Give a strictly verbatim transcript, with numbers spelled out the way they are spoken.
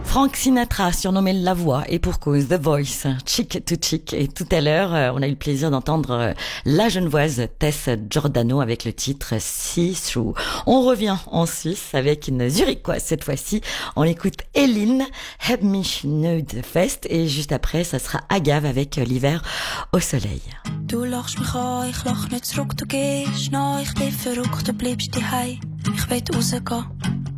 Frank Sinatra, surnommé La Voix, et pour cause, The Voice, Chick to Chick. Et tout à l'heure, euh, on a eu le plaisir d'entendre euh, la Genevoise Tess Giordano avec le titre See Through. On revient en Suisse avec une Zurichoise cette fois-ci. On écoute Eline, Heb mich Nude Fest, et juste après, ça sera Agave avec euh, l'hiver au soleil. Du lachst mich an, ich lach nicht zurück, du gehst nach, ich bin verrückt, du bleibst daheim. Ich will rausgehen.